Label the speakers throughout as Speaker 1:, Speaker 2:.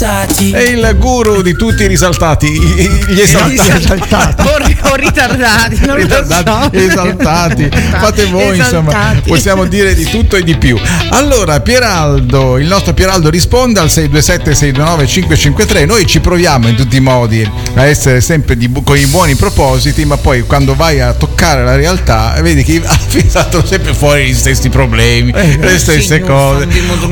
Speaker 1: È il guru di tutti i risaltati, gli esaltati.
Speaker 2: O ritardati, non
Speaker 1: Ritardati,
Speaker 2: lo so.
Speaker 1: esaltati, fate voi, insomma, possiamo dire di tutto e di più. Allora, Pieraldo, il nostro Pieraldo risponde al 627-629-553. Noi ci proviamo in tutti i modi a essere sempre con i buoni propositi, ma poi quando vai a toccare la realtà vedi che ha fissato sempre fuori gli stessi problemi, le stesse cose.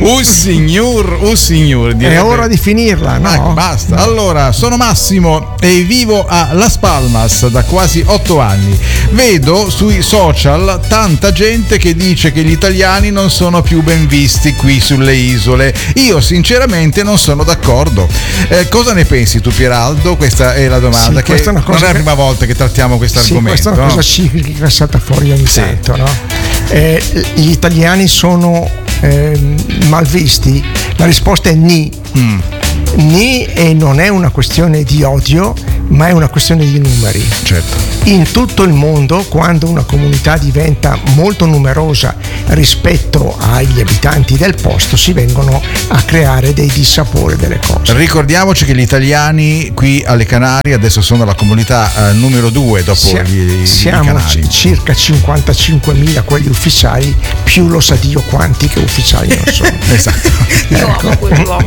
Speaker 1: Signor,
Speaker 3: è ora di finirla, no?
Speaker 1: Basta. Allora, sono Massimo e vivo a Las Palmas da quasi 8 anni. Vedo sui social tanta gente che dice che gli italiani non sono più ben visti qui sulle isole. Io sinceramente non sono d'accordo. Cosa ne pensi tu, Pieraldo? Questa è la domanda.
Speaker 3: Sì,
Speaker 1: che non è la prima volta che trattiamo questo argomento.
Speaker 3: Questa è una cosa ciclica che è stata fuori ogni tanto, no? Gli italiani sono mal visti? La risposta è ni. Ni, e non è una questione di odio, ma è una questione di numeri.
Speaker 1: Certo.
Speaker 3: In tutto il mondo, quando una comunità diventa molto numerosa rispetto agli abitanti del posto, si vengono a creare dei dissapori, delle cose.
Speaker 1: Ricordiamoci che gli italiani qui alle Canarie adesso sono la comunità numero 2 dopo
Speaker 3: siamo
Speaker 1: Canari.
Speaker 3: Circa 55.000 quelli ufficiali, più lo sa Dio quanti che ufficiali non sono.
Speaker 1: Esatto.
Speaker 2: Io amo quell'uomo.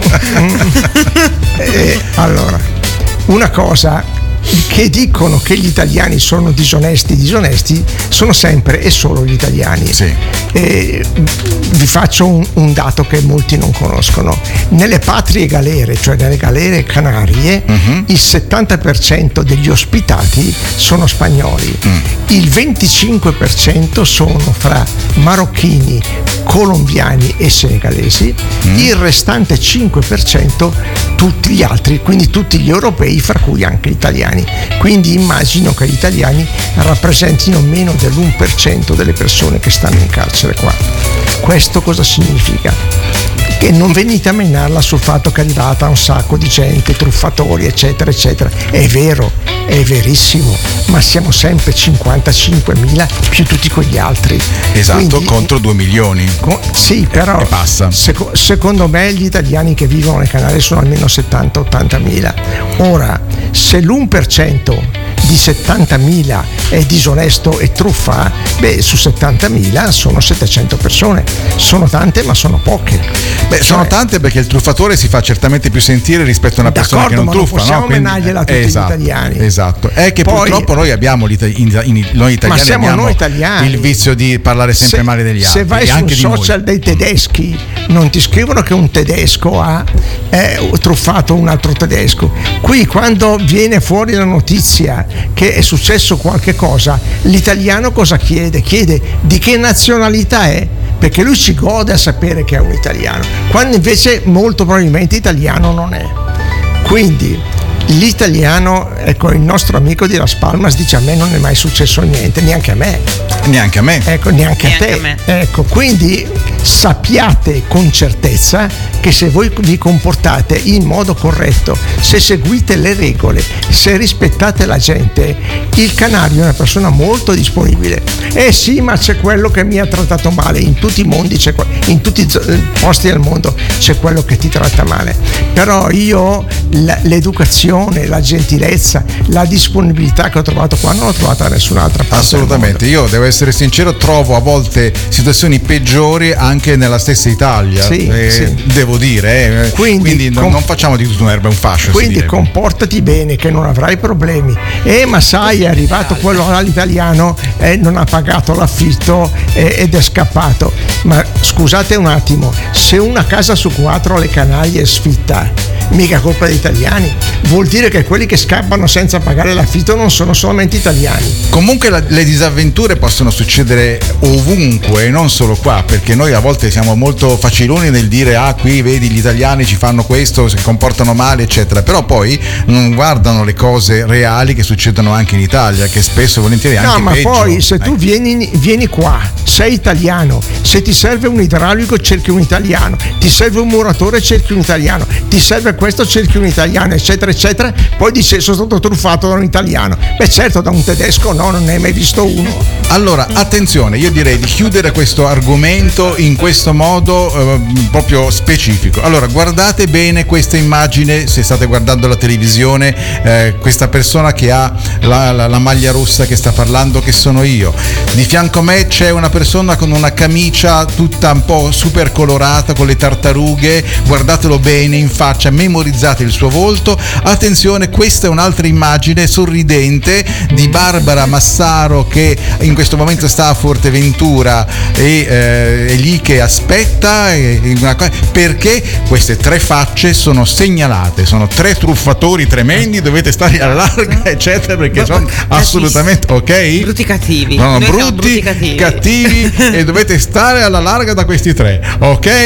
Speaker 3: Allora, una cosa che dicono che gli italiani sono disonesti sono sempre e solo gli italiani.
Speaker 1: Sì.
Speaker 3: Vi faccio un dato che molti non conoscono. Nelle patrie galere, cioè nelle galere canarie, il 70% degli ospitati sono spagnoli, il 25% sono fra marocchini, colombiani e senegalesi, il restante 5% tutti gli altri, quindi tutti gli europei, fra cui anche gli italiani. Quindi immagino che gli italiani rappresentino meno dell'1% delle persone che stanno in carcere qua. Questo cosa significa? Che non venite a menarla sul fatto che è arrivata un sacco di gente, truffatori, eccetera, eccetera. È vero, è verissimo, ma siamo sempre 55.000 più tutti quegli altri.
Speaker 1: Esatto. Quindi, contro 2 milioni.
Speaker 3: Sì, però
Speaker 1: passa.
Speaker 3: Secondo me gli italiani che vivono alle Canarie sono almeno 70-80.000. Ora, se l'1% di 70.000 è disonesto e truffa, su 70.000 sono 700 persone. Sono tante, ma sono poche.
Speaker 1: Sono tante perché il truffatore si fa certamente più sentire rispetto a una persona che non truffa.
Speaker 3: Non possiamo menargliela a tutti gli italiani.
Speaker 1: Esatto. È che poi, purtroppo noi abbiamo noi italiani abbiamo il vizio di parlare sempre male degli altri.
Speaker 3: Se vai
Speaker 1: anche
Speaker 3: sul social dei tedeschi, non ti scrivono che un tedesco ha truffato un altro tedesco. Qui, quando viene fuori la notizia che è successo qualche cosa, l'italiano cosa chiede? Chiede di che nazionalità è, perché lui ci gode a sapere che è un italiano, quando invece molto probabilmente italiano non è. Quindi l'italiano, ecco, il nostro amico di Las Palmas dice: a me non è mai successo niente, neanche a me. Ecco, neanche a te. Ecco, quindi sappiate con certezza che se voi vi comportate in modo corretto, se seguite le regole, se rispettate la gente, il canario è una persona molto disponibile. Sì, ma c'è quello che mi ha trattato male. In tutti i mondi in tutti i posti del mondo c'è quello che ti tratta male. Però io l'educazione, la gentilezza, la disponibilità che ho trovato qua non l'ho trovata da nessun'altra parte.
Speaker 1: Assolutamente. Io devo essere sincero, trovo a volte situazioni peggiori anche nella stessa Italia.
Speaker 3: Sì.
Speaker 1: Devo dire. Quindi non facciamo di tutto un'erba un fascio.
Speaker 3: Quindi comportati bene, che non avrai problemi. Ma sai, è arrivato quello all'italiano, non ha pagato l'affitto ed è scappato. Ma scusate un attimo, se una casa su 4 alle Canarie è sfitta, mica colpa degli italiani. Vuol dire che quelli che scappano senza pagare l'affitto non sono solamente italiani.
Speaker 1: Comunque le disavventure possono succedere ovunque, non solo qua, perché noi a volte siamo molto faciloni nel dire: qui vedi gli italiani ci fanno questo, si comportano male, eccetera, però poi non guardano le cose reali che succedono anche in Italia, che spesso e volentieri anche peggio.
Speaker 3: Ma poi se tu vieni qua, sei italiano, se ti serve un idraulico cerchi un italiano, ti serve un muratore cerchi un italiano, ti serve questo cerchi un italiano, eccetera eccetera, poi dice sono stato truffato da un italiano. Beh certo, da un tedesco no, non ne hai mai visto uno.
Speaker 1: Allora, attenzione, io direi di chiudere questo argomento in questo modo proprio specifico. Allora, guardate bene questa immagine, se state guardando la televisione, questa persona che ha la maglia rossa che sta parlando, che sono io. Di fianco a me c'è una persona con una camicia tutta un po' super colorata, con le tartarughe, guardatelo bene in faccia, memorizzate il suo volto. Attenzione, questa è un'altra immagine sorridente di Barbara Massaro che in questo momento sta a Forteventura e è lì che aspetta, perché queste tre facce sono segnalate, sono tre truffatori tremendi, dovete stare alla larga eccetera, perché sono assolutamente ok,
Speaker 2: brutti cattivi,
Speaker 1: no, brutti cattivi e dovete stare alla larga da questi tre, ok?